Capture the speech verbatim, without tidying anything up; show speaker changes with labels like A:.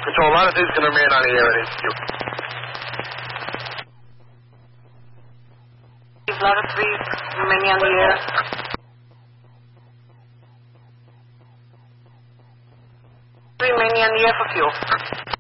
A: Control, latitude's going to remain on the air at H Q.
B: Ladder three, remaining on the air. Remaining on the air for fuel.